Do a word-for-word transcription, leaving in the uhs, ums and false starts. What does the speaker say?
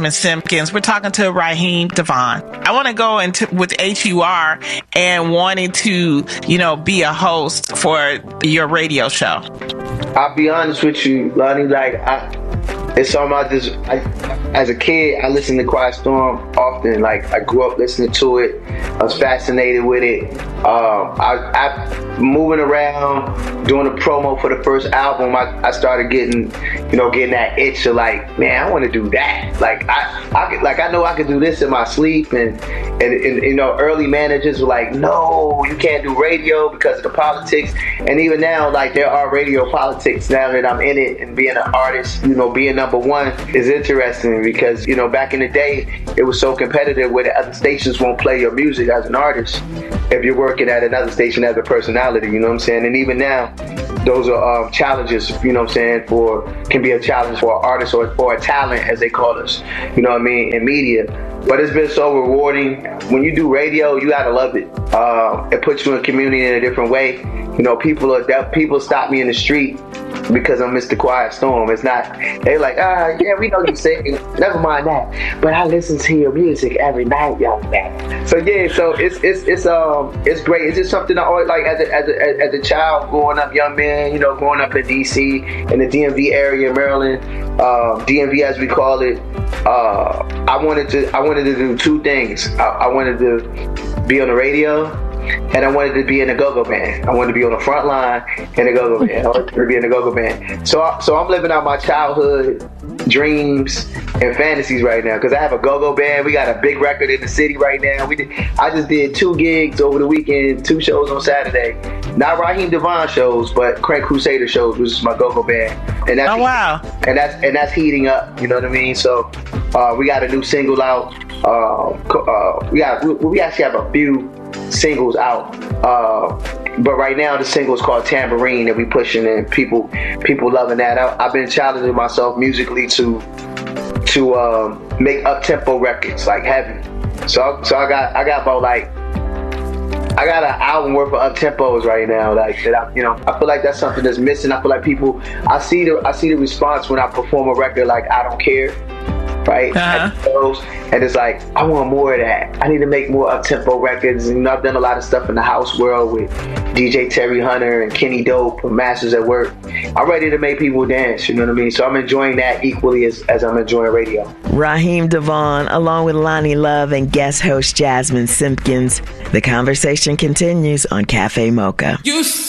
Miz Simpkins. We're talking to Raheem DeVaughn. I want to go into with H U R and wanting to, you know, be a host for your radio show. I'll be honest with you, Lonnie, like, I, it's something I just, I, as a kid, I listened to Quiet Storm often. Like, I grew up listening to it. I was fascinated with it. Um, I, I moving around, doing a promo for the first album, I, I started getting, you know, getting that itch of like, man, I want to do that. Like, I, I could, like, I know I could do this in my sleep. And, and, and, you know, early managers were like, no, you can't do radio because of the politics. And even now, like, there are radio politics now that I'm in it, and being an artist, you know, being number one is interesting because, you know, back in the day, it was so competitive where the other stations won't play your music as an artist if you're working at another station as a personality, you know what I'm saying? And even now, those are um, challenges, you know what I'm saying, for, can be a challenge for an artist or, or a talent, as they call us, you know what I mean, in media. But it's been so rewarding. When you do radio, you gotta love it. Uh, it puts you in a community in a different way. You know, people are that people stop me in the street because I'm Mister Quiet Storm. It's not, they're like, ah, yeah, we know you sing. Never mind that. But I listen to your music every night, young man. So yeah, so it's it's it's um it's great. It's just something I always like as a as a as a child growing up, young man, you know, growing up in D C, in the D M V area, Maryland, uh, D M V as we call it. Uh, I wanted to I wanted to do two things. I, I wanted to be on the radio, and I wanted to be in a go-go band. I wanted to be on the front line in a go-go band. I wanted to be in a go-go band. So, I, so I'm living out my childhood dreams and fantasies right now because I have a go-go band. We got a big record in the city right now. We did. I just did two gigs over the weekend, two shows on Saturday. Not Raheem DeVaughn shows, but Crank Crusader shows, which is my go-go band. And that's, oh wow! And that's and that's heating up. You know what I mean? So uh, we got a new single out. Uh, uh, we got we, we actually have a few singles out, uh, but right now the single is called Tambourine that we pushing, and people people loving that. I, I've been challenging myself musically to to um, make up tempo records like heavy. So so I got I got about like I got an album worth of up tempos right now. Like that, I, you know, I feel like that's something that's missing. I feel like people, I see the I see the response when I perform a record like I Don't Care. Right? Uh-huh. And it's like, I want more of that. I need to make more up-tempo records. And you know, I've done a lot of stuff in the house world with D J Terry Hunter and Kenny Dope and Masters at Work. I'm ready to make people dance, you know what I mean? So I'm enjoying that equally as, as I'm enjoying radio. Raheem DeVaughn, along with Lonnie Love and guest host Jasmine Simpkins. The conversation continues on Cafe Mocha. You